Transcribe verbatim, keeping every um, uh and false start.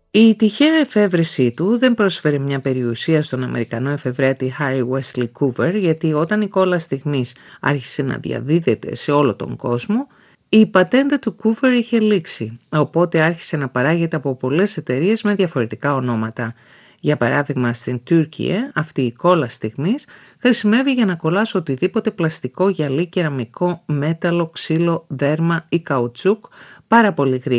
Η τυχαία εφεύρεσή του δεν πρόσφερε μια περιουσία στον Αμερικανό εφευρέτη Harry Wesley Coover, γιατί όταν η κόλλα στιγμής άρχισε να διαδίδεται σε όλο τον κόσμο, η πατέντα του Coover είχε λήξει, οπότε άρχισε να παράγεται από πολλές εταιρείες με διαφορετικά ονόματα. Για παράδειγμα, στην Τουρκία αυτή η κόλλα στιγμής χρησιμεύει για να κολλάς οτιδήποτε πλαστικό, γυαλί, κεραμικό, μέταλλο, ξύλο, δέρμα ή καουτσούκ πάρα πολύ γρήγορα